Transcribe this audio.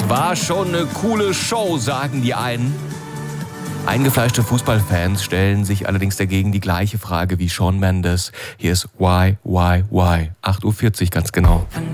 Das war schon eine coole Show, sagen die einen. Eingefleischte Fußballfans stellen sich allerdings dagegen die gleiche Frage wie Shawn Mendes. Hier ist Why? 8:40 Uhr ganz genau.